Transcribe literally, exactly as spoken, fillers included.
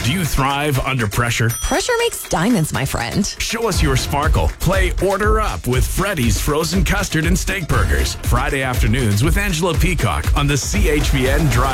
Do you thrive under pressure? Pressure makes diamonds, my friend. Show us your sparkle. Play Order Up with Freddy's Frozen Custard and Steak Burgers. Friday afternoons with Angela Peacock on the C H B N Drive.